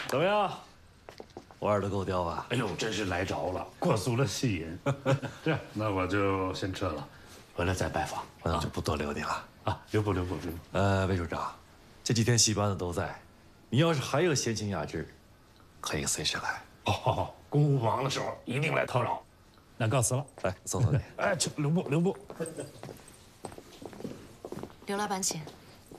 怎么样？玩的够刁吧？ 哎呦，真是来着了，过足了戏瘾。这样，那我就先撤了，回来再拜访。 那我就不多留你了啊，留步。 魏处长，这几天戏班子都在，你要是还有闲情雅致，可以随时来。 好，公务忙的时候一定来叨扰。那告辞了， 来送送你。 哎，去留步。 刘老板，请。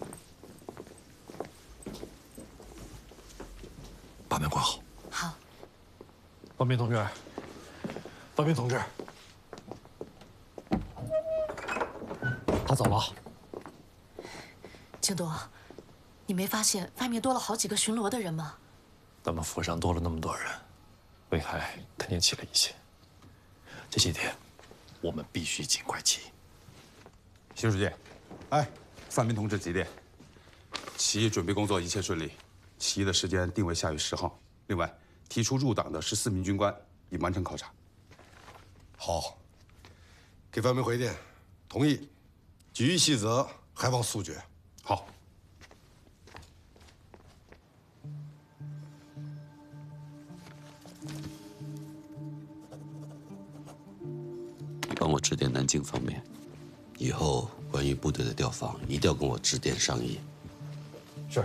把门关好。 好。 方斌同志，他走了。 庆多，你没发现外面多了好几个巡逻的人吗？ 咱们府上多了那么多人，危害肯定起了一些。这些天，我们必须尽快起义。 邢书记，哎，范斌同志急电，起义准备工作一切顺利，起义的时间定为下月10号。另外，提出入党的14名军官已完成考察。 好，给范斌回电，同意，举义细则，还望速决。 好。 你帮我指点南京方面，以后关于部队的调防，一定要跟我致电商议。 是。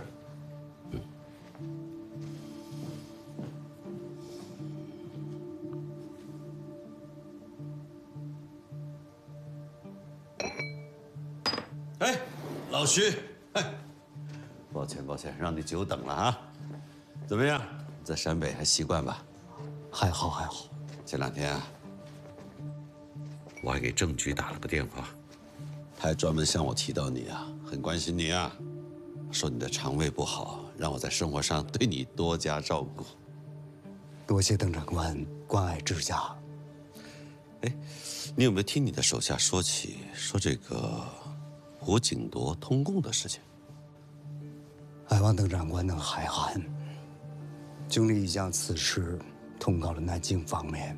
哎，老徐，哎，抱歉，让你久等了啊。怎么样，在陕北还习惯吧？ 还好。 前2天啊，我还给郑局打了个电话，他还专门向我提到你啊，很关心你啊，说你的肠胃不好，让我在生活上对你多加照顾。 多谢邓长官关爱之家。 哎，你有没有听你的手下说这个胡景铎通共的事情？ 还望邓长官能海涵。经理已将此事通告了南京方面。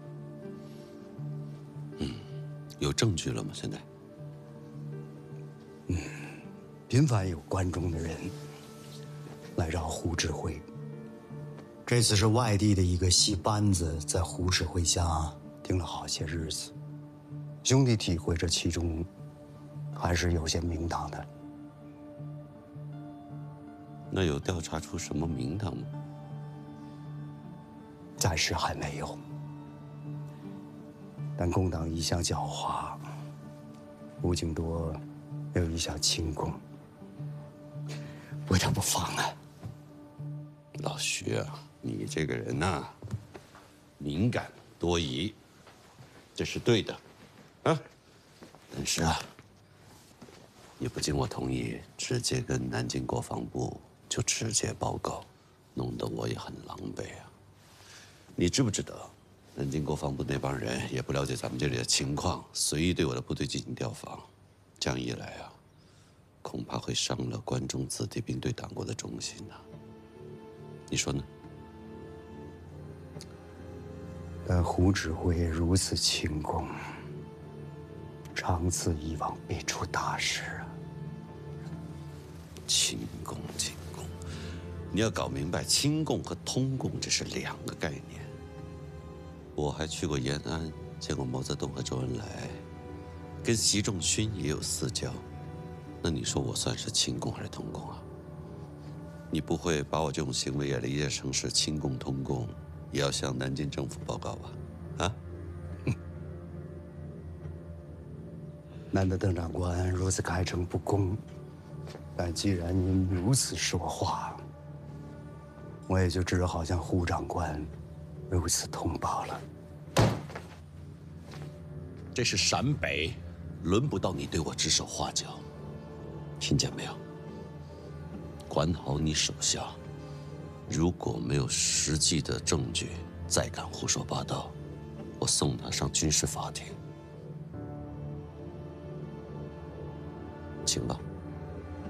有证据了吗？现在？ 频繁有关中的人来找胡指挥。这次是外地的一个戏班子在胡指挥家盯了好些日子，兄弟体会这其中还是有些名堂的。 那有调查出什么名堂吗？ 暂时还没有，但共党一向狡猾，胡景铎有一项轻功，为他不防啊。 老徐啊，你这个人呐，敏感多疑，这是对的，啊。但是啊，也不经我同意，直接跟南京国防部就直接报告，弄得我也很狼狈啊。你知不知道，南京国防部那帮人也不了解咱们这里的情况，随意对我的部队进行调防，这样一来啊，恐怕会伤了关中子弟兵对党国的忠心呐。你说呢？ 但胡指挥如此轻功，长此以往必出大事啊！ 轻功，你要搞明白，轻功和通功这是2个概念。我还去过延安，见过毛泽东和周恩来，跟习仲勋也有私交。那你说我算是轻功还是通功啊？你不会把我这种行为也理解成是轻功通功，也要向南京政府报告吧？啊？ 难得邓长官如此开诚布公，但既然您如此说话，我也就只好向胡长官如此通报了。 这是陕北，轮不到你对我指手画脚，听见没有？管好你手下，如果没有实际的证据，再敢胡说八道，我送他上军事法庭。请吧。